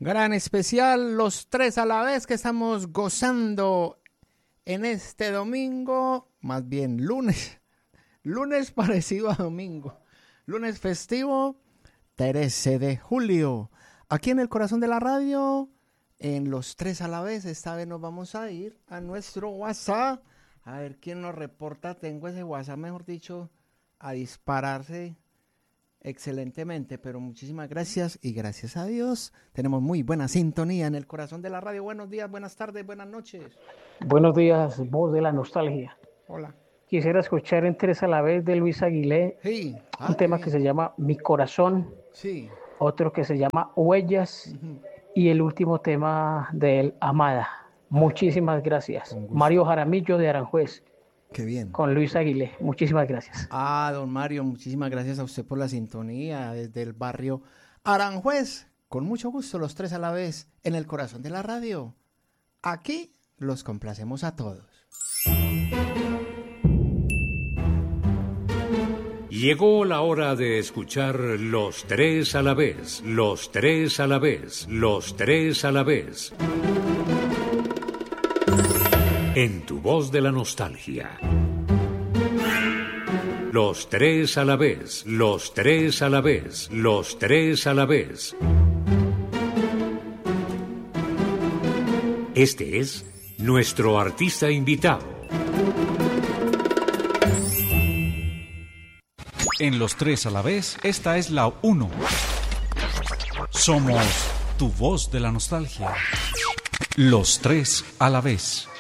Gran especial, los tres a la vez que estamos gozando en este domingo, más bien lunes parecido a domingo, lunes festivo, 13 de julio, aquí en el corazón de la radio, en los tres a la vez. Esta vez nos vamos a ir a nuestro WhatsApp, a ver quién nos reporta. Tengo ese WhatsApp, mejor dicho, a dispararse excelentemente, pero muchísimas gracias y gracias a Dios tenemos muy buena sintonía en el corazón de la radio. Buenos días, buenas tardes, buenas noches. Buenos días, voz de la nostalgia. Hola. Quisiera escuchar en tres a la vez de Luis Aguilé, Sí. un tema que se llama Mi Corazón, sí. Otro que se llama Huellas, y el último tema de él, Amada. Muchísimas gracias. Mario Jaramillo de Aranjuez. Qué bien. Con Luis Aguilé. Muchísimas gracias. Don Mario, muchísimas gracias a usted por la sintonía desde el barrio Aranjuez. Con mucho gusto, los tres a la vez, en el corazón de la radio. Aquí los complacemos a todos. Llegó la hora de escuchar los tres a la vez, los tres a la vez, los tres a la vez. En tu voz de la nostalgia. Los tres a la vez, los tres a la vez, los tres a la vez. Este es nuestro artista invitado. En los tres a la vez, esta es la 1. Somos tu voz de la nostalgia. Los tres a la vez.